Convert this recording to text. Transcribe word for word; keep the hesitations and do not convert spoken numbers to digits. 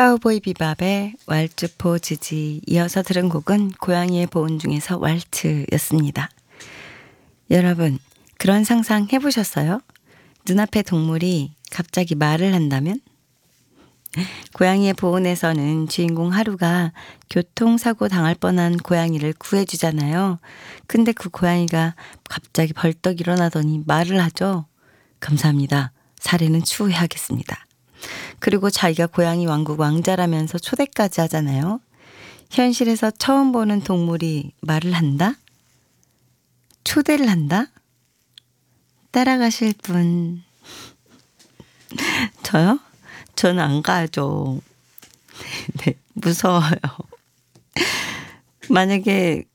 카우보이 비밥의 왈츠포 지지. 이어서 들은 곡은 고양이의 보온 중에서 왈츠였습니다. 여러분, 그런 상상 해보셨어요? 눈앞의 동물이 갑자기 말을 한다면? 고양이의 보온에서는 주인공 하루가 교통사고 당할 뻔한 고양이를 구해주잖아요. 근데 그 고양이가 갑자기 벌떡 일어나더니 말을 하죠. 감사합니다. 사례는 추후에 하겠습니다. 그리고 자기가 고양이 왕국 왕자라면서 초대까지 하잖아요. 현실에서 처음 보는 동물이 말을 한다? 초대를 한다? 따라가실 분. 저요? 저는 안 가죠. 네, 무서워요. 만약에